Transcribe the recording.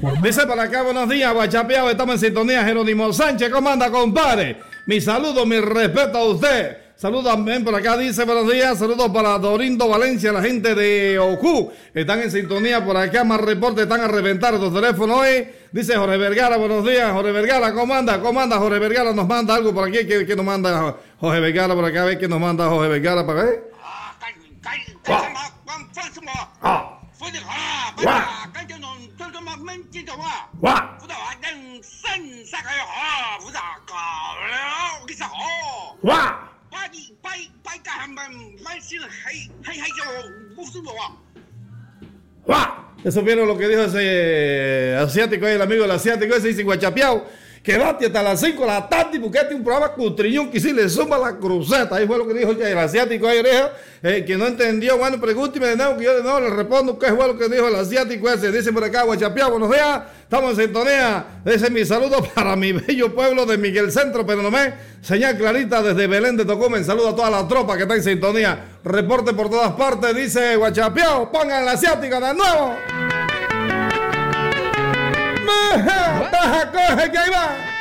Dice para acá, buenos días, Guachapeado, estamos en sintonía. Jerónimo Sánchez, ¿cómo anda, compadre? Mi saludo, mi respeto a usted. Saludos también por acá, dice buenos días, saludos para Dorindo Valencia, la gente de Ojú, están en sintonía por acá, más reportes, están a reventar los teléfonos hoy. Dice Jorge Vergara, buenos días, Jorge Vergara, ¿cómo anda? Jorge Vergara nos manda algo por aquí, ¿qué nos manda Jorge Vergara por acá? A ver qué nos manda Jorge Vergara para ver. Eso vieron lo que dijo ese asiático ahí, el amigo del asiático ese, dice Guachapeado, quédate hasta las 5 de la tarde porque este es un programa cutriñón que si le suma la cruceta. Ahí fue lo que dijo el asiático ahí, que no entendió. Bueno, pregúnteme de nuevo que yo de nuevo le respondo qué fue lo que dijo el asiático ese. Dice por acá, Guachapeado, buenos días, estamos en sintonía. Ese es mi saludo para mi bello pueblo de Miguel Centro, pero no me señal clarita desde Belén de Tocumen. Saludo a toda la tropa que está en sintonía. Reporte por todas partes, dice Guachapeado, pongan la asiática de nuevo. Baja, coge, que ahí va.